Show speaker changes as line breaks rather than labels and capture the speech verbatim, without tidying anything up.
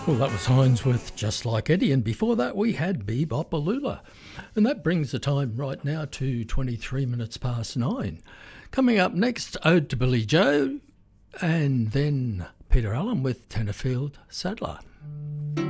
Well, that was Hines with Just Like Eddie, and before that we had Bebop-A-Lula. And that brings the time right now to twenty-three minutes past nine. Coming up next, Ode to Billy Joe, and then Peter Allen with Tenterfield Saddler.